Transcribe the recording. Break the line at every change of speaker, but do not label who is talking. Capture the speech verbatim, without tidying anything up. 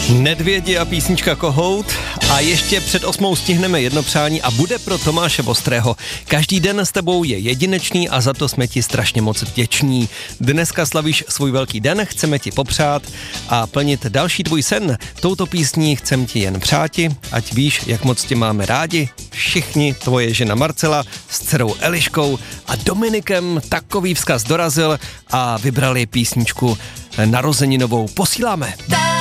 Nedvědi a písnička Kohout a ještě před osmou stihneme jedno přání a bude pro Tomáše Vostrého. Každý den s tebou je jedinečný a za to jsme ti strašně moc vděční. Dneska slavíš svůj velký den, chceme ti popřát a plnit další tvůj sen. Touto písní chcem ti jen přáti, ať víš, jak moc tě máme rádi. Všichni, tvoje žena Marcela s dcerou Eliškou a Dominikem takový vzkaz dorazil a vybrali písničku narozeninovou. Posíláme.